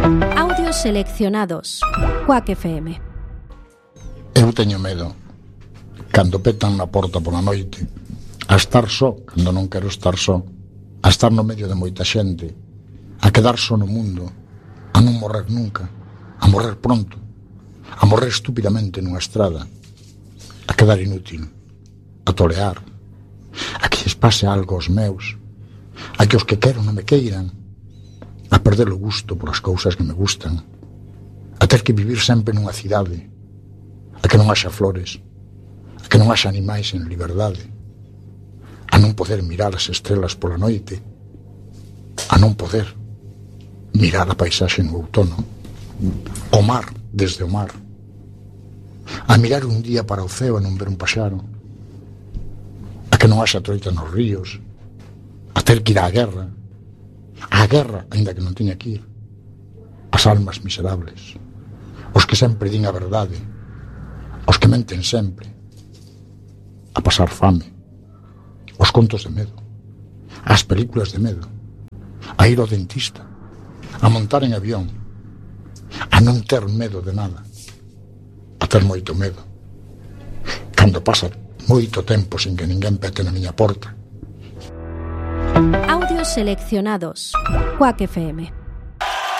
Audios seleccionados. Quack FM. Eu teño medo cando petan na porta pola noite, a estar só cando non quero estar só, a estar no medio de moita xente, a quedar só no mundo, a non morrer nunca, a morrer pronto, a morrer estúpidamente nunha estrada, a quedar inútil, a torear, a que lles pase algo aos meus, a que os que quero non me queiran, a perder o gusto polas cousas que me gustan, a ter que vivir sempre nunha cidade, a que non haxa flores, a que non haxa animais en liberdade, a non poder mirar as estrelas pola noite, a non poder mirar a paisaxe no outono, o mar desde o mar, a mirar un día para o ceo e non ver un paxaro, a que non haxa troita nos ríos, a ter que ir á guerra, aínda que non teña que ir, as almas miserables, os que sempre din a verdade, os que menten sempre, a pasar fame, os contos de medo, as películas de medo, a ir ao dentista, a montar en avión, a non ter medo de nada, a ter moito medo, cando pasa moito tempo sin que ninguén pete na miña porta. Audios seleccionados. Quack FM.